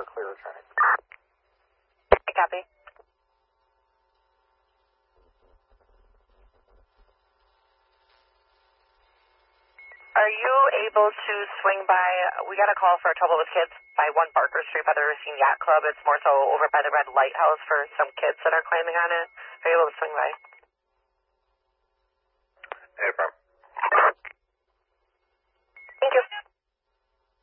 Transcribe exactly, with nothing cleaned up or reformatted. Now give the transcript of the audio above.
for clear returning. Copy. Are you able to swing by, we got a call for trouble with kids by one Barker Street by the Racine Yacht Club. It's more so over by the Red Lighthouse for some kids that are claiming on it. Are you able to swing by? Hey, Brum.